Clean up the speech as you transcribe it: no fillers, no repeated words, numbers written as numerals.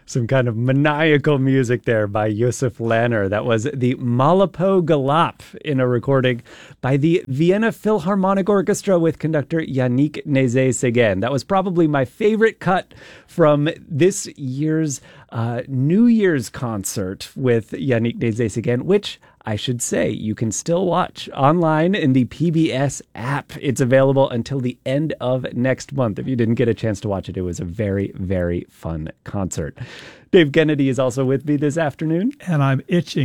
Some kind of maniacal music there by Yusuf Lanner. That was the Malapo Galop in a recording by the Vienna Philharmonic Orchestra with conductor Yannick Nézet-Séguin. That was probably my favorite cut from this year's New Year's concert with Yannick Nézet-Séguin, which I should say you can still watch online in the PBS app. It's available until the end of next month. If you didn't get a chance to watch it, it was a very, very fun concert. Dave Kennedy is also with me this afternoon. And I'm itching